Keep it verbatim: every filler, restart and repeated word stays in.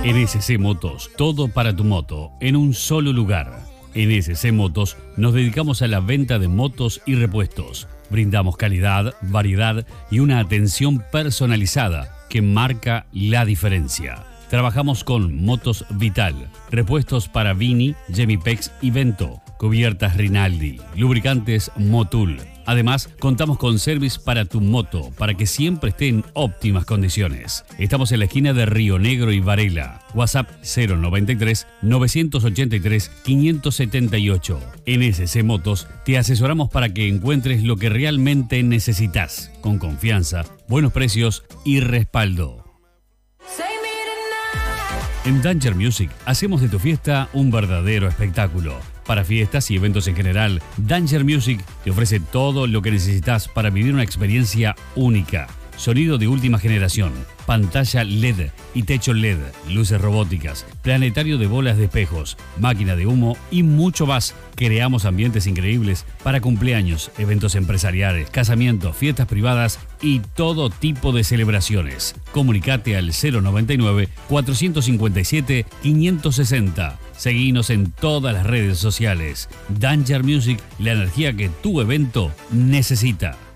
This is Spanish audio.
N S C Motos, todo para tu moto, en un solo lugar. En N S C Motos nos dedicamos a la venta de motos y repuestos. Brindamos calidad, variedad y una atención personalizada que marca la diferencia. Trabajamos con Motos Vital, repuestos para Vini, Gemipex y Vento, cubiertas Rinaldi, lubricantes Motul. Además, contamos con service para tu moto, para que siempre esté en óptimas condiciones. Estamos en la esquina de Río Negro y Varela. WhatsApp cero noventa y tres, novecientos ochenta y tres, quinientos setenta y ocho. En S C Motos te asesoramos para que encuentres lo que realmente necesitas, con confianza, buenos precios y respaldo. En Danger Music hacemos de tu fiesta un verdadero espectáculo. Para fiestas y eventos en general, Danger Music te ofrece todo lo que necesitas para vivir una experiencia única. Sonido de última generación, pantalla L E D y techo L E D, luces robóticas, planetario de bolas de espejos, máquina de humo y mucho más. Creamos ambientes increíbles para cumpleaños, eventos empresariales, casamientos, fiestas privadas y todo tipo de celebraciones. Comunicate al cero noventa y nueve, cuatrocientos cincuenta y siete, quinientos sesenta. Seguinos en todas las redes sociales. Danger Music, la energía que tu evento necesita.